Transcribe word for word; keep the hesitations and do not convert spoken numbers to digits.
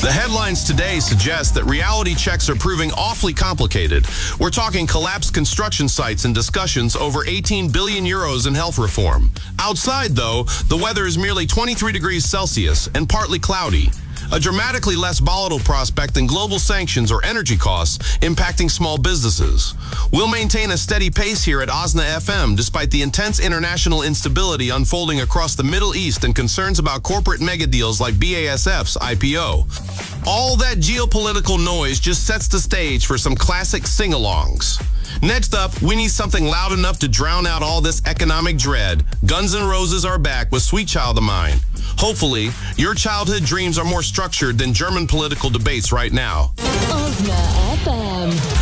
The headlines today suggest that reality checks are proving awfully complicated. We're talking collapsed construction sites and discussions over eighteen billion euros in health reform. Outside, though, the weather is merely twenty-three degrees Celsius and partly cloudy. A dramatically less volatile prospect than global sanctions or energy costs impacting small businesses. We'll maintain a steady pace here at Osna F M despite the intense international instability unfolding across the Middle East and concerns about corporate megadeals like B A S F's I P O. All that geopolitical noise just sets the stage for some classic sing-alongs. Next up, we need something loud enough to drown out all this economic dread. Guns N' Roses are back with Sweet Child of Mine. Hopefully, your childhood dreams are more structured than German political debates right now. Osna F M.